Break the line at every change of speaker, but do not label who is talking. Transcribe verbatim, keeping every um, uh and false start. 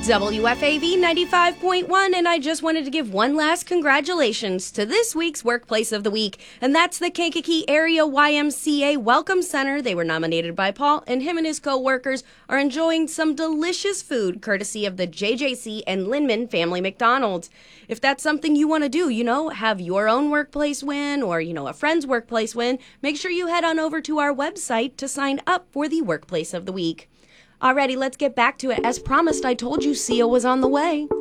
W F A V ninety-five point one, and I just wanted to give one last congratulations to this week's Workplace of the Week, and that's the Kankakee Area Y M C A Welcome Center. They were nominated by Paul, and him and his co-workers are enjoying some delicious food courtesy of the J J C and Linman Family McDonald's. If that's something you want to do, you know, have your own workplace win or, you know, a friend's workplace win, make sure you head on over to our website to sign up for the Workplace of the Week. Alrighty, let's get back to it. As promised, I told you Sia was on the way.